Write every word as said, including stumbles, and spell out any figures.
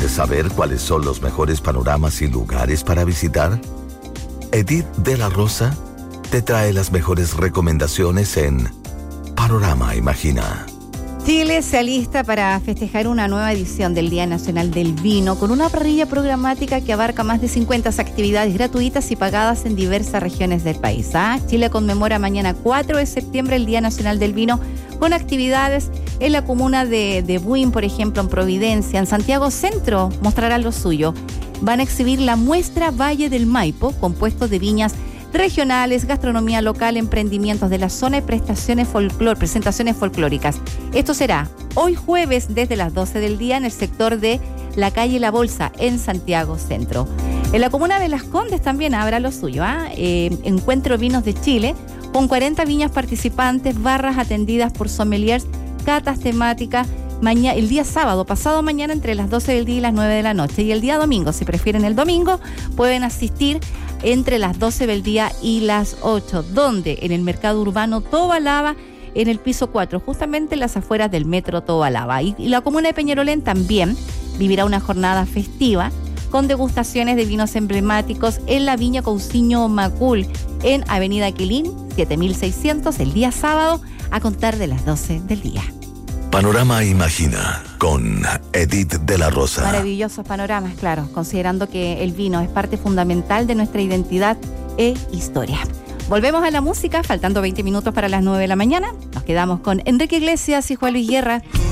¿Quieres saber cuáles son los mejores panoramas y lugares para visitar? Edith de la Rosa te trae las mejores recomendaciones en Panorama Imagina. Chile se alista para festejar una nueva edición del Día Nacional del Vino con una parrilla programática que abarca más de cincuenta actividades gratuitas y pagadas en diversas regiones del país. ¿Ah? Chile conmemora mañana cuatro de septiembre el Día Nacional del Vino con actividades en la comuna de, de Buin, por ejemplo, en Providencia. En Santiago Centro mostrarán lo suyo. Van a exhibir la muestra Valle del Maipo, compuesto de viñas regionales, gastronomía local, emprendimientos de la zona y prestaciones folclor, presentaciones folclóricas. Esto será hoy jueves desde las doce del día en el sector de la calle La Bolsa, en Santiago Centro. En la comuna de Las Condes también habrá lo suyo. ¿ah? Eh, Encuentro Vinos de Chile, con cuarenta viñas participantes, barras atendidas por sommeliers, catas temáticas, mañana, el día sábado, pasado mañana, entre las doce del día y las nueve de la noche. Y el día domingo, si prefieren el domingo, pueden asistir entre las doce del día y las ocho, donde en el mercado urbano Tobalaba, en el piso cuatro, justamente en las afueras del metro Tobalaba. Y, y la comuna de Peñarolén también vivirá una jornada festiva con degustaciones de vinos emblemáticos en la Viña Cousiño Macul, en Avenida Quilín, siete mil seiscientos, el día sábado, a contar de las doce del día. Panorama Imagina con Edith de la Rosa. Maravillosos panoramas, claro, considerando que el vino es parte fundamental de nuestra identidad e historia. Volvemos a la música, faltando veinte minutos para las nueve de la mañana. Nos quedamos con Enrique Iglesias y Juan Luis Guerra.